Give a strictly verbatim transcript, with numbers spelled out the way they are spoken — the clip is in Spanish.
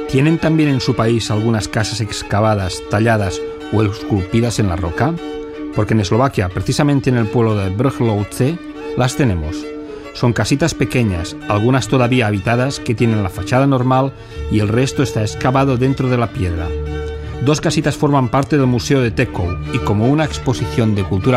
¿Tienen también en su país algunas casas excavadas, talladas o esculpidas en la roca? Porque en Eslovaquia, precisamente en el pueblo de Brhlovce, las tenemos. Son casitas pequeñas, algunas todavía habitadas, que tienen la fachada normal y el resto está excavado dentro de la piedra. Dos casitas forman parte del Museo de Tekow y como una exposición de cultura